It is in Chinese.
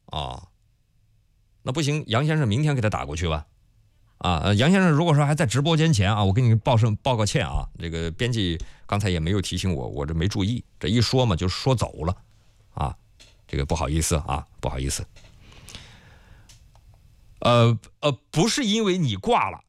啊，那不行，杨先生明天给他打过去吧。杨先生如果说还在直播间前啊，我给你报个歉啊，这个编辑刚才也没有提醒我，我这没注意，这一说嘛就说走了啊，这个不好意思啊，不好意思。不是因为你挂了